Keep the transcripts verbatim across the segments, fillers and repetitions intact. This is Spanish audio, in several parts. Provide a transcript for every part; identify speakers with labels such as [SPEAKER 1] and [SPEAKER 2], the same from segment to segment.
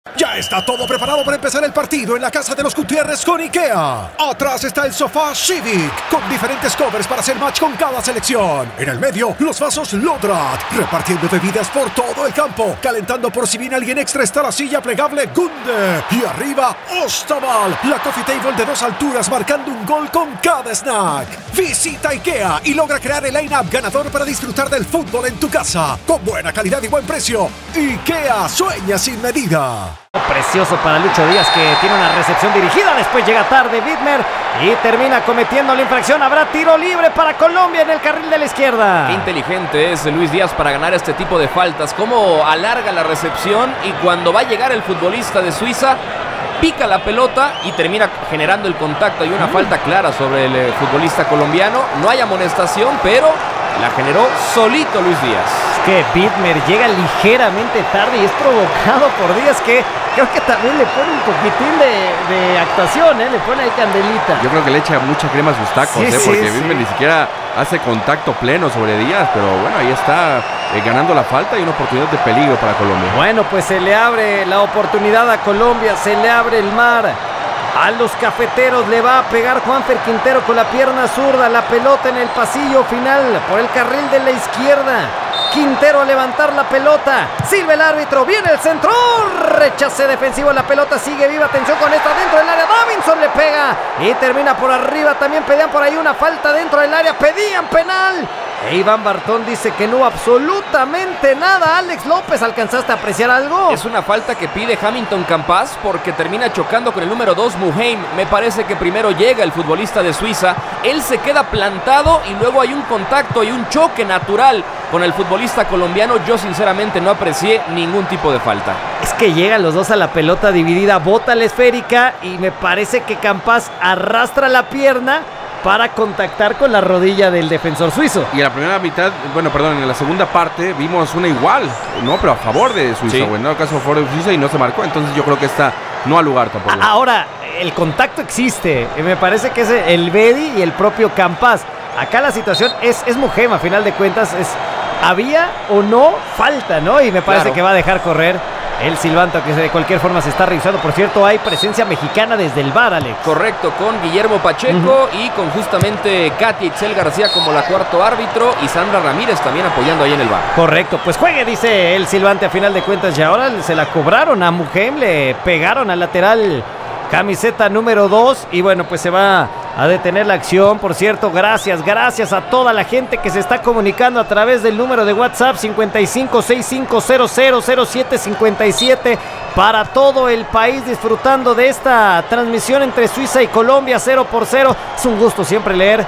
[SPEAKER 1] Ya está todo preparado para empezar el partido en la casa de los Gutiérrez con IKEA. Atrás está el sofá Civic, con diferentes covers para hacer match con cada selección. En el medio, los vasos Lodrat, repartiendo bebidas por todo el campo. Calentando por si viene alguien extra está la silla plegable Gunde. Y arriba, Ostaval, la coffee table de dos alturas marcando un gol con cada snack. Visita IKEA y logra crear el line-up ganador para disfrutar del fútbol en tu casa. Con buena calidad y buen precio. IKEA sueña sin medida.
[SPEAKER 2] Precioso para Lucho Díaz, que tiene una recepción dirigida. Después llega tarde Widmer y termina cometiendo la infracción. Habrá tiro libre para Colombia en el carril de la izquierda.
[SPEAKER 3] Qué inteligente es Luis Díaz para ganar este tipo de faltas. Cómo alarga la recepción y cuando va a llegar el futbolista de Suiza, pica la pelota y termina generando el contacto. Hay una mm. falta clara sobre el eh, futbolista colombiano. No hay amonestación, pero la generó solito Luis Díaz.
[SPEAKER 2] Es que Widmer llega ligeramente tarde y es provocado por Díaz, que creo que también le pone un poquitín de, de actuación, ¿eh? Le pone ahí candelita.
[SPEAKER 4] Yo creo que le echa mucha crema a sus tacos, sí, ¿eh?
[SPEAKER 2] Sí,
[SPEAKER 4] Porque
[SPEAKER 2] sí.
[SPEAKER 4] Widmer ni siquiera hace contacto pleno sobre Díaz, pero bueno, ahí está eh, ganando la falta y una oportunidad de peligro para Colombia.
[SPEAKER 2] Bueno, pues se le abre la oportunidad a Colombia, se le abre el mar. A los cafeteros le va a pegar Juanfer Quintero con la pierna zurda. La pelota en el pasillo final por el carril de la izquierda. Quintero a levantar la pelota. Silba el árbitro. Viene el centro. Rechace defensivo. La pelota sigue viva. Atención con esta dentro del área. Davinson le pega y termina por arriba. También pedían por ahí una falta dentro del área. Pedían penal. E Iván Bartón dice que no hubo absolutamente nada. Alex López, ¿alcanzaste a apreciar algo?
[SPEAKER 3] Es una falta que pide Hamilton Campas porque termina chocando con el número dos, Muheim. Me parece que primero llega el futbolista de Suiza. Él se queda plantado y luego hay un contacto y un choque natural con el futbolista colombiano. Yo sinceramente no aprecié ningún tipo de falta.
[SPEAKER 2] Es que llegan los dos a la pelota dividida, bota la esférica y me parece que Campas arrastra la pierna para contactar con la rodilla del defensor suizo.
[SPEAKER 4] Y en la primera mitad, bueno, perdón, en la segunda parte vimos una igual, no, pero a favor de Suiza, sí. Bueno, en el caso a favor de Suiza y no se marcó, entonces yo creo que esta no ha lugar tampoco.
[SPEAKER 2] Ahora, el contacto existe, me parece que es el Bedi y el propio Campas. Acá la situación es, es Muheim, a final de cuentas, es había o no falta, ¿no? Y me parece claro. que va a dejar correr el silbanto, que de cualquier forma se está revisando. Por cierto, hay presencia mexicana desde el V A R, Alex.
[SPEAKER 3] Correcto, con Guillermo Pacheco uh-huh. y con justamente Katy Itzel García como la cuarto árbitro y Sandra Ramírez también apoyando ahí en el V A R.
[SPEAKER 2] Correcto, pues juegue, dice el silbante a final de cuentas. Y ahora se la cobraron a Muheim, le pegaron al lateral camiseta número dos y bueno, pues se va a detener la acción. Por cierto, gracias, gracias a toda la gente que se está comunicando a través del número de WhatsApp cincuenta y cinco, sesenta y cinco, cero cero cero siete cincuenta y siete para todo el país disfrutando de esta transmisión entre Suiza y Colombia cero por cero. Es un gusto siempre leer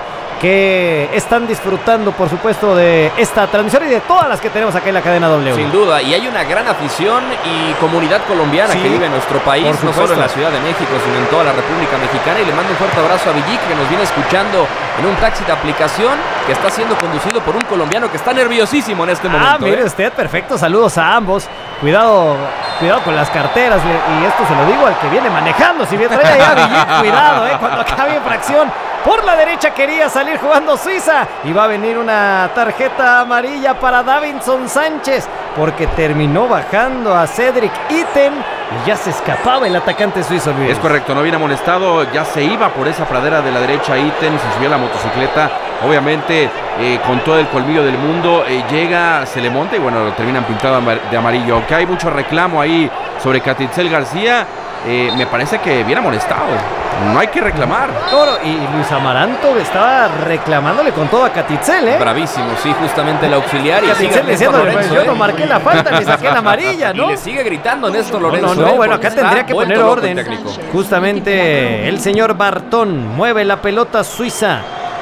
[SPEAKER 2] que están disfrutando, por supuesto, de esta transmisión y de todas las que tenemos acá en la cadena W.
[SPEAKER 3] Sin duda, y hay una gran afición y comunidad colombiana sí, que vive en nuestro país, no solo en la Ciudad de México, sino en toda la República Mexicana. Y le mando un fuerte abrazo a Villic, que nos viene escuchando en un taxi de aplicación que está siendo conducido por un colombiano que está nerviosísimo en este momento.
[SPEAKER 2] Ah, mire
[SPEAKER 3] ¿eh?
[SPEAKER 2] usted, perfecto, saludos a ambos. Cuidado, cuidado con las carteras, y esto se lo digo al que viene manejando. Si bien trae allá Villic, cuidado, eh, cuando acabe infracción. Por la derecha quería salir jugando Suiza y va a venir una tarjeta amarilla para Davinson Sánchez porque terminó bajando a Cedric Itten y ya se escapaba el atacante suizo, Luis.
[SPEAKER 4] Es correcto, no viene amonestado, ya se iba por esa pradera de la derecha Itten, se subió a la motocicleta, obviamente eh, con todo el colmillo del mundo, eh, llega, se le monta y bueno, lo terminan pintado de amarillo. Aunque hay mucho reclamo ahí sobre Catitzel García, eh, me parece que viene amonestado. No hay que reclamar.
[SPEAKER 2] Toro, y Luis Amaranto estaba reclamándole con todo a Catitzel, ¿eh?
[SPEAKER 3] Bravísimo, sí, justamente el auxiliar. Y
[SPEAKER 2] Catitzel diciendo, Lorenzo, yo ¿eh? no marqué la falta, le saqué la amarilla, ¿no?
[SPEAKER 3] Y le sigue gritando Néstor Lorenzo.
[SPEAKER 2] No, no, no
[SPEAKER 3] ¿eh?
[SPEAKER 2] bueno, acá tendría que poner orden.
[SPEAKER 3] Técnico.
[SPEAKER 2] Justamente el señor Bartón mueve la pelota suiza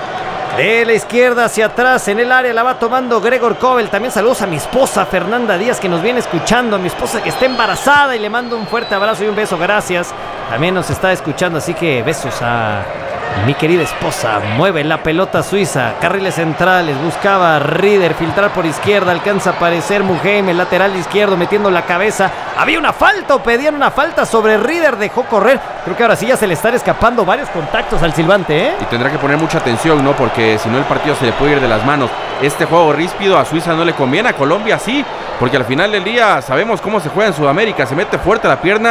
[SPEAKER 2] de la izquierda hacia atrás en el área, la va tomando Gregor Kobel. También saludos a mi esposa Fernanda Díaz, que nos viene escuchando, a mi esposa que está embarazada, y le mando un fuerte abrazo y un beso, gracias. También nos está escuchando, así que besos a Mi querida esposa mueve la pelota suiza, carriles centrales, buscaba Rieder filtrar por izquierda, alcanza a aparecer Muheim, el lateral izquierdo metiendo la cabeza. Había una falta o pedían una falta sobre Rieder, dejó correr. Creo que ahora sí ya se le están escapando varios contactos al silbante, ¿eh?
[SPEAKER 4] Y tendrá que poner mucha atención, ¿no? Porque si no el partido se le puede ir de las manos. Este juego ríspido a Suiza no le conviene, a Colombia sí, porque al final del día sabemos cómo se juega en Sudamérica, se mete fuerte la pierna